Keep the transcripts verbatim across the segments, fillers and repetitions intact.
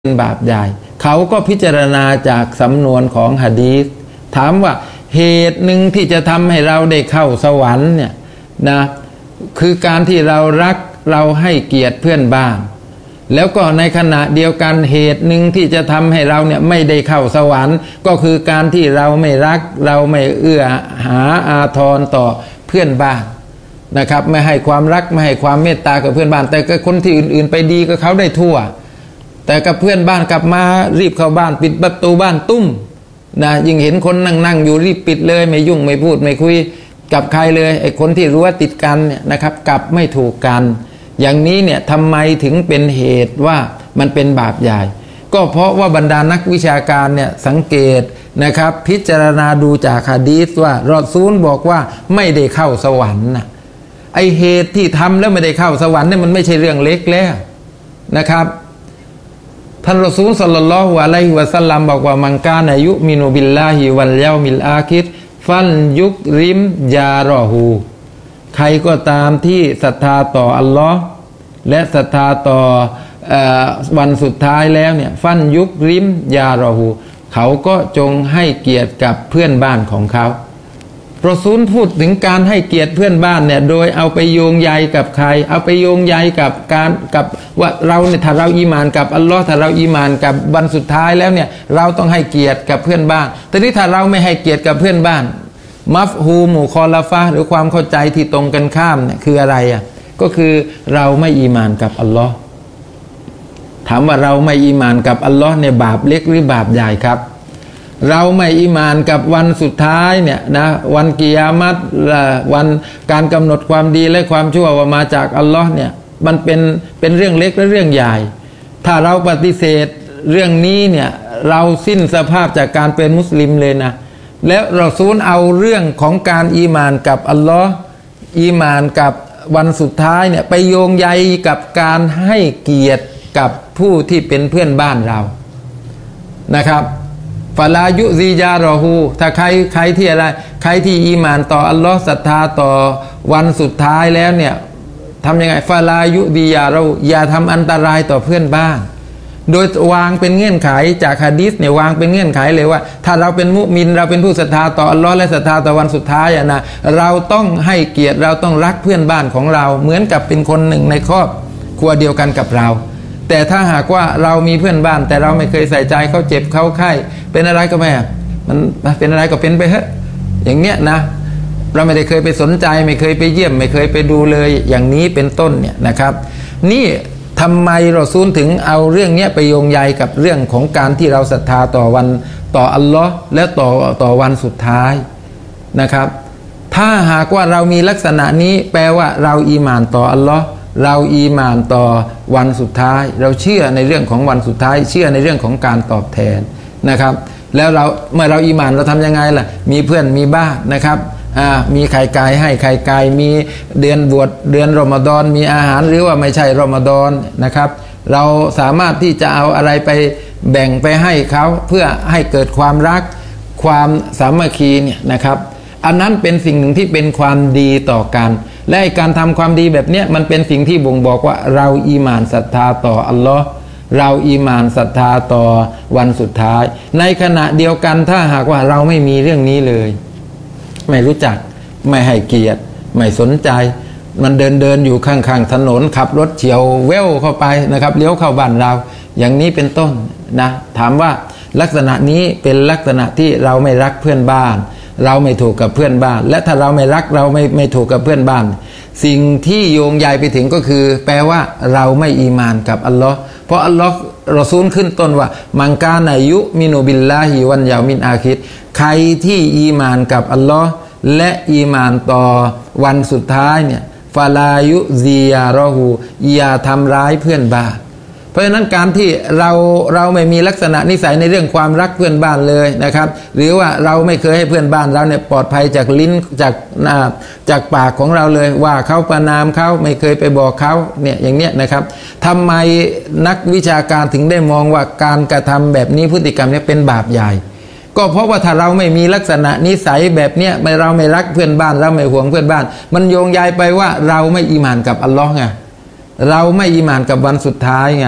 เป็นบาปใหญ่เขาก็พิจารณาจากสำนวนของหะดีษถามว่าเหตุหนึ่งที่จะทำให้เราได้เข้าสวรรค์เนี่ยนะคือการที่เรารักเราให้เกียรติเพื่อนบ้านแล้วก็ในขณะเดียวกันเหตุหนึ่งที่จะทำให้เราเนี่ยไม่ได้เข้าสวรรค์ก็คือการที่เราไม่รักเราไม่เอื้อหาอาทรต่อเพื่อนบ้านนะครับไม่ให้ความรักไม่ให้ความเมตตากับเพื่อนบ้านแต่กับคนที่อื่นๆไปดีกับเขาได้ทั่วแต่กับเพื่อนบ้านกลับมารีบเข้าบ้านปิดประตูบ้านตุ้มนะยิ่งเห็นคนนั่งๆอยู่รีบปิดเลยไม่ยุ่งไม่พูดไม่คุยกับใครเลยไอ้คนที่รั้วติดกันเนี่ยนะครับกลับไม่ถูกกันอย่างนี้เนี่ยทำไมถึงเป็นเหตุว่ามันเป็นบาปใหญ่ก็เพราะว่าบรรดานักวิชาการเนี่ยสังเกตนะครับพิจารณาดูจากหะดีษว่ารอซูลบอกว่าไม่ได้เข้าสวรรค์นะไอเหตุที่ทำแล้วไม่ได้เข้าสวรรค์เนี่ยมันไม่ใช่เรื่องเล็กแล้วนะครับท่านรอซูลศ็อลลัลลอฮุอะลัยฮิวะซัลลัมบอกว่ามันกานะยุมินุบิลลาฮิวัลยอมิลอาคิรฟัลยุกริมยารอฮูใครก็ตามที่ศรัทธาต่ออัลลอฮ์และศรัทธาต่อเอ่อวันสุดท้ายแล้วเนี่ยฟันยุกริมยารอฮูเขาก็จงให้เกียรติกับเพื่อนบ้านของเขารอซูลพูดถึงการให้เกียรติเพื่อนบ้านเนี่ยโดยเอาไปโยงใยกับใครเอาไปโยงใยกับการกับว่าเราเนี่ยถ้าเราอีหม่านกับอัลลอฮ์ถ้าเราอีหม่านกับวันสุดท้ายแล้วเนี่ยเราต้องให้เกียรติกับเพื่อนบ้านแต่นี่ถ้าเราไม่ให้เกียรติกับเพื่อนบ้านมัฟฮูมุคอลาฟะหรือความเข้าใจที่ตรงกันข้ามเนี่ยคืออะไรอ่ะก็คือเราไม่อีหม่านกับอัลลอฮ์ถามว่าเราไม่อีหม่านกับอัลลอฮ์เนี่ยบาปเล็กหรือบาปใหญ่ครับเราไม่อีหม่านกับวันสุดท้ายเนี่ยนะวันกิยามัตวันการกำหนดความดีและความชั่วว่ามาจากอัลลอฮ์เนี่ยมันเป็นเป็นเรื่องเล็กและเรื่องใหญ่ถ้าเราปฏิเสธเรื่องนี้เนี่ยเราสิ้นสภาพจากการเป็นมุสลิมเลยนะแล้วรอซูลเอาเรื่องของการอีหม่านกับอัลลอฮ์อีหม่านกับวันสุดท้ายเนี่ยไปโยงใยกับการให้เกียรติกับผู้ที่เป็นเพื่อนบ้านเรานะครับฟาลายุซียารอฮูถ้าใครใครที่อะไรใครที่อีหม่านต่ออัลลอฮ์ศรัทธาต่อวันสุดท้ายแล้วเนี่ยทำยังไงฟาลายุซียาเราอย่าทำอันตรายต่อเพื่อนบ้านโดยวางเป็นเงื่อนไขจากหะดีษเนี่ยวางเป็นเงื่อนไขเลยว่าถ้าเราเป็นมุมินเราเป็นผู้ศรัทธาต่ออัลลอฮ์และศรัทธาต่อวันสุดท้ายอ่ะนะเราต้องให้เกียรติเราต้องรักเพื่อนบ้านของเราเหมือนกับเป็นคนหนึ่งในครอบครัวเดียวกันกับเราแต่ถ้าหากว่าเรามีเพื่อนบ้านแต่เราไม่เคยใส่ใจเขาเจ็บเขาไข้เป็นอะไรก็ไม่มันเป็นอะไรก็เป็นไปเถอะอย่างเงี้ยนะเราไม่ได้เคยไปสนใจไม่เคยไปเยี่ยมไม่เคยไปดูเลยอย่างนี้เป็นต้นเนี่ยนะครับนี่ทำไมรอซูลถึงเอาเรื่องนี้ไปโยงใยกับเรื่องของการที่เราศรัทธาต่อวันต่ออัลลอฮ์และต่อต่อวันสุดท้ายนะครับถ้าหากว่าเรามีลักษณะนี้แปลว่าเราอีหม่านต่ออัลลอฮ์เราอีหม่านต่อวันสุดท้ายเราเชื่อในเรื่องของวันสุดท้ายเชื่อในเรื่องของการตอบแทนนะครับแล้วเราเมื่อเราอีหม่านเราทำยังไงล่ะมีเพื่อนมีบ้านนะครับอ่ามีไข่ไก่ให้ไข่ไก่มีเดือนบวชเดือนรอมฎอนมีอาหารหรือว่าไม่ใช่รอมฎอนนะครับเราสามารถที่จะเอาอะไรไปแบ่งไปให้เขาเพื่อให้เกิดความรักความสามัคคีเนี่ยนะครับอันนั้นเป็นสิ่งหนึ่งที่เป็นความดีต่อกันและการทำความดีแบบนี้มันเป็นสิ่งที่บ่งบอกว่าเราอีหม่านศรัทธาต่ออัลลอฮ์เราอีหม่านศรัทธาต่อวันสุดท้ายในขณะเดียวกันถ้าหากว่าเราไม่มีเรื่องนี้เลยไม่รู้จักไม่ให้เกียรติไม่สนใจมันเดินเดินอยู่ข้างๆถนนขับรถเฉียวเว้วเข้าไปนะครับเลี้ยวเข้าบ้านเราอย่างนี้เป็นต้นนะถามว่าลักษณะนี้เป็นลักษณะที่เราไม่รักเพื่อนบ้านเราไม่ถูกกับเพื่อนบ้านและถ้าเราไม่รักเราไม่ไม่ถูกกับเพื่อนบ้านสิ่งที่โยงใยไปถึงก็คือแปลว่าเราไม่อีหม่านกับอัลลอฮ์เพราะอัลลอฮ์รอซูลขึ้นต้นว่ามังกานายุมินุบิลลาฮิวันยามินอาคิรใครที่อีหม่านกับอัลลอฮ์และอีหม่านต่อวันสุดท้ายเนี่ยฟาลายุซียารอฮูอย่าทำร้ายเพื่อนบ้านเพราะฉะนั้นการที่เราเราไม่มีลักษณะนิสัยในเรื่องความรักเพื่อนบ้านเลยนะครับหรือว่าเราไม่เคยให้เพื่อนบ้านเราเนี่ยปลอดภัยจากลิ้นจากจากปากของเราเลยว่าเขาประนามเขาไม่เคยไปบอกเขาเนี่ยอย่างเนี้ยนะครับทำไมนักวิชาการถึงได้มองว่าการกระทำแบบนี้พฤติกรรมนี้เป็นบาปใหญ่ก็เพราะว่าถ้าเราไม่มีลักษณะนิสัยแบบเนี้ยไม่เราไม่รักเพื่อนบ้านเราไม่ห่วงเพื่อนบ้านมันโยงใยไปว่าเราไม่อีหม่านกับอัลลอฮ์ไงเราไม่อีหม่านกับวันสุดท้ายไง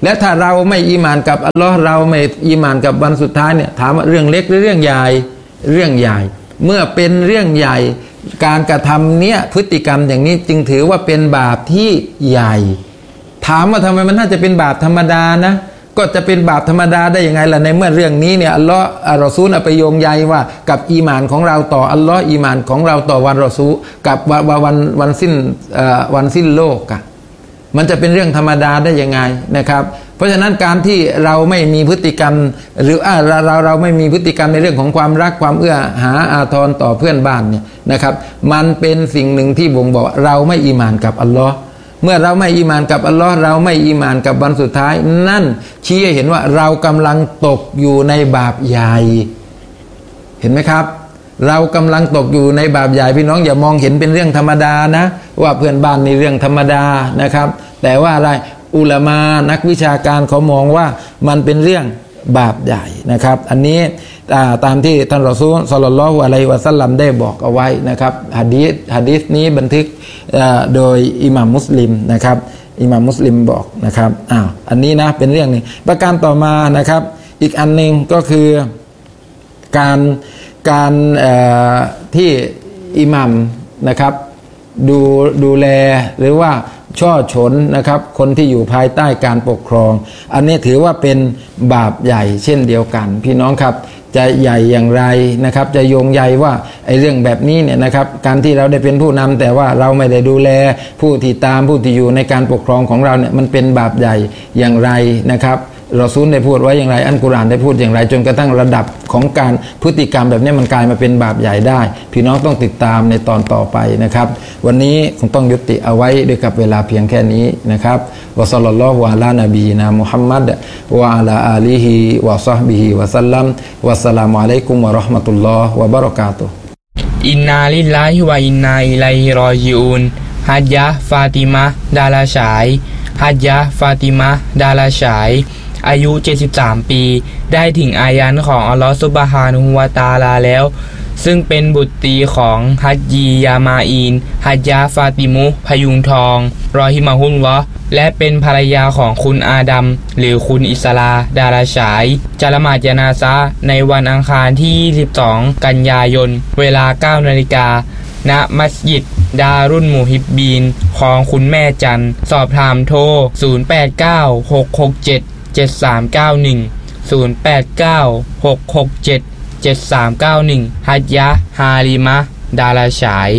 และถ้าเราไม่อีหม่านกับอัลลอฮ์เราไม่อีหม่านกับวันสุดท้ายเนี่ยถามว่าเรื่องเล็กหรือเรื่องใหญ่เรื่องใหญ่เมื่อเป็นเรื่องใหญ่การกระทำเนี้ยพฤติกรรมอย่างนี้จึงถือว่าเป็นบาปที่ใหญ่ถามว่าทำไมมันน่าจะเป็นบาปธรรมดานะก็จะเป็นบาปธรรมดาได้ยังไงล่ะในเมื่อเรื่องนี้เนี่ยอัลลอฮ์อัลรอซูลเอาไปโยงใยว่ากับอีหม่านของเราต่ออัลลอฮ์อีหม่านของเราต่อวันรอซูลกับวันวันวันสิ้นวันสิ้นโลกอะมันจะเป็นเรื่องธรรมดาได้ยังไงนะครับเพราะฉะนั้นการที่เราไม่มีพฤติกรรมหรือเราเราเราไม่มีพฤติกรรมในเรื่องของความรักความเอื้อหาอาทรต่อเพื่อนบ้านเนี่ยนะครับมันเป็นสิ่งหนึ่งที่บ่งบอกเราไม่อีหม่านกับอัลลอฮ์เมื่อเราไม่อีหม่านกับอัลลอฮ์เราไม่อีหม่านกับวันสุดท้ายนั่นชี้ให้เห็นว่าเรากำลังตกอยู่ในบาปใหญ่เห็นไหมครับเรากำลังตกอยู่ในบาปใหญ่พี่น้องอย่ามองเห็นเป็นเรื่องธรรมดานะว่าเพื่อนบ้านในเรื่องธรรมดานะครับแต่ว่าอะไรอุลามานักวิชาการเขามองว่ามันเป็นเรื่องบาปใหญ่นะครับอันนี้ตามที่ท่านรอซูลศ็อลลัลลอฮุอะลัยฮิวะซัลลัมได้บอกเอาไว้นะครับหะดีษหะดีษนี้บันทึกโดยอิหม่ามมุสลิมนะครับอิหม่ามมุสลิมบอกนะครับอ้าวอันนี้นะเป็นเรื่องนึงประการต่อมานะครับอีกอันนึงก็คือการการที่อิหม่ามนะครับดูดูแลหรือว่าช่อฉนนะครับคนที่อยู่ภายใต้การปกครองอันนี้ถือว่าเป็นบาปใหญ่เช่นเดียวกันพี่น้องครับจะใหญ่อย่างไรนะครับจะโยงใยว่าไอ้เรื่องแบบนี้เนี่ยนะครับการที่เราได้เป็นผู้นำแต่ว่าเราไม่ได้ดูแลผู้ที่ตามผู้ที่อยู่ในการปกครองของเราเนี่ยมันเป็นบาปใหญ่อย่างไรนะครับรอซูลได้พูดไว้อย่างไรอัลกุรอานได้พูดอย่างไรจนกระทั่งระดับของการพฤติกรรมแบบนี้มันกลายมาเป็นบาปใหญ่ได้พี่น้องต้องติดตามในตอนต่อไปนะครับวันนี้คงต้องยุติเอาไว้ด้วยกับเวลาเพียงแค่นี้นะครับวะศ็อลลัลลอฮุอะลานบีนามุฮัมมัดวะอะลาอาลีฮิวะศอฮบิฮิวะซัลลัมวัสสลามุอะลัยกุมวะเราะห์มะตุลลอฮ์วะบะเราะกาตุฮ์อินนาลิลลาฮิวะอินนาอิลัยฮิรอญิอูนฮัจญะฟาติมะดาราฉายฮัจญะฟาติมะดาราฉายอายุเจ็ดสิบสามปีได้ถึงอายันของอัลลอฮฺซุบฮานะฮูวะตะอาลาแล้วซึ่งเป็นบุตรีของฮัจญียามาอีนฮัจญะฟาติมุพยุงทองรอฮิมะฮุลลอฮ์และเป็นภรรยาของคุณอาดัมหรือคุณอิสลาดาราฉายจะละหมาดญะนาซะห์ในวันอังคารที่ยี่สิบสองกันยายนเวลา เก้านาฬิกา ณมัสยิดดารุนมุฮิบบีนของคุณแม่จันสอบถามโทรศูนย์ แปด เก้า หก หก เจ็ด เจ็ด สาม เก้า หนึ่ง ศูนย์ แปด เก้า หก หก เจ็ด เจ็ด สาม เก้า หนึ่งฮัจญะฮาลิมะดาราฉาย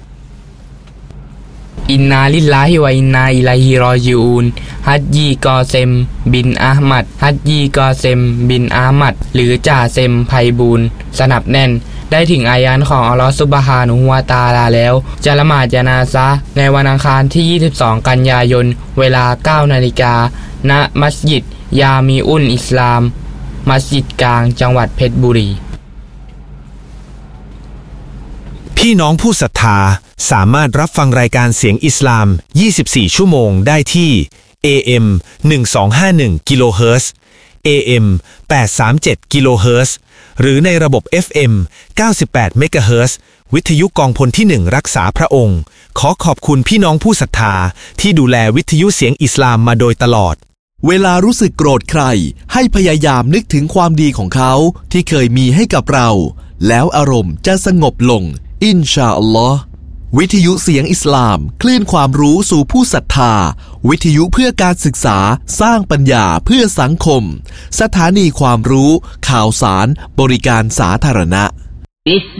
อินนาลิลลาฮิวะอินนาอิลัยฮิรอญิอูนฮัจญีกอเซมบินอะห์มัดฮัจญีกอเซมบินอะห์มัดหรือจ่าเซมไพบูลย์สนับแน่นได้ถึงอายันของอัลลอฮฺซุบฮานะฮูวะตะอาลาแล้วจะละหมาดญะนาซะห์ในวันอังคารที่ยี่สิบสองกันยายนเวลา เก้านาฬิกา ณมัสยิดยามีอุลอิสลามมัสยิดกลางจังหวัดเพชรบุรีพี่น้องผู้ศรัทธาสามารถรับฟังรายการเสียงอิสลามยี่สิบสี่ชั่วโมงได้ที่ เอ เอ็ม หนึ่งสองห้าหนึ่ง กิโลเฮิรตซ์ เอ เอ็ม แปดสามเจ็ด กิโลเฮิรตซ์หรือในระบบ เอฟ เอ็ม เก้าสิบแปด เมกะเฮิรตซ์วิทยุกองพลที่หนึ่งรักษาพระองค์ขอขอบคุณพี่น้องผู้ศรัทธาที่ดูแลวิทยุเสียงอิสลามมาโดยตลอดเวลารู้สึกโกรธใครให้พยายามนึกถึงความดีของเขาที่เคยมีให้กับเราแล้วอารมณ์จะสงบลงอินชาอัลลอฮ์วิทยุเสียงอิสลามคลื่นความรู้สู่ผู้ศรัทธาวิทยุเพื่อการศึกษาสร้างปัญญาเพื่อสังคมสถานีความรู้ข่าวสารบริการสาธารณะ